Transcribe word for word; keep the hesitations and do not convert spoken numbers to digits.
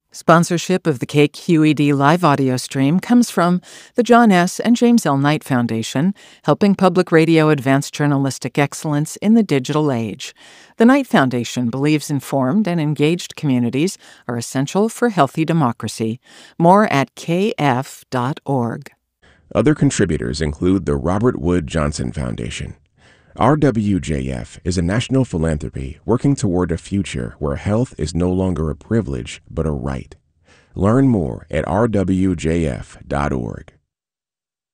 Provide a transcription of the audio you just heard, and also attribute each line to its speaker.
Speaker 1: Sponsorship of the K Q E D live audio stream comes from the John S. and James L. Knight Foundation, helping public radio advance journalistic excellence in the digital age. The Knight Foundation believes informed and engaged communities are essential for healthy democracy. More at k f dot org.
Speaker 2: Other contributors include the Robert Wood Johnson Foundation. R W J F is a national philanthropy working toward a future where health is no longer a privilege but a right. Learn more at r w j f dot org.